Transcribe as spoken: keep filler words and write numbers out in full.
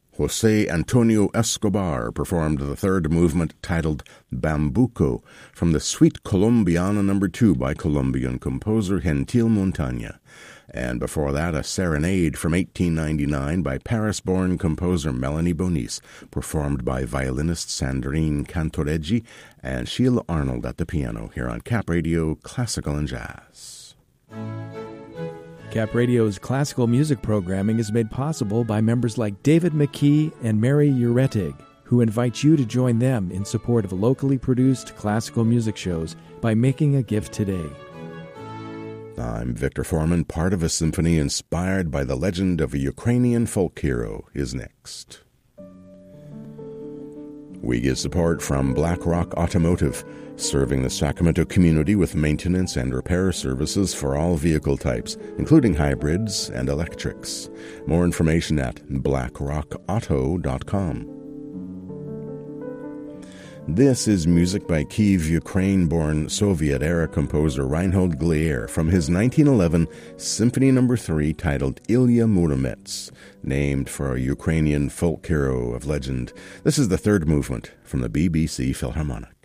José Antonio Escobar performed the third movement titled Bambuco from the Suite Colombiana number two by Colombian composer Gentil Montaña. And before that, a serenade from eighteen ninety-nine by Paris-born composer Melanie Bonis, performed by violinist Sandrine Cantoreggi and Sheila Arnold at the piano, here on Cap Radio Classical and Jazz. Cap Radio's classical music programming is made possible by members like David McKee and Mary Uretig, who invite you to join them in support of locally produced classical music shows by making a gift today. I'm Victor Foreman. Part of a symphony inspired by the legend of a Ukrainian folk hero is next. We get support from Black Rock Automotive, serving the Sacramento community with maintenance and repair services for all vehicle types, including hybrids and electrics. More information at black rock auto dot com. This is music by Kyiv, Ukraine-born Soviet-era composer Reinhold Glier from his nineteen eleven Symphony Number three titled Ilya Muromets, named for a Ukrainian folk hero of legend. This is the third movement from the B B C Philharmonic.